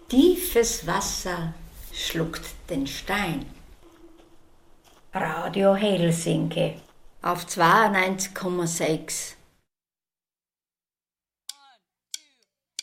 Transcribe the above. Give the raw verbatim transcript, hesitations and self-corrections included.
Tiefes Wasser schluckt den Stein. Radio Helsinki auf zweiundneunzig Komma sechs.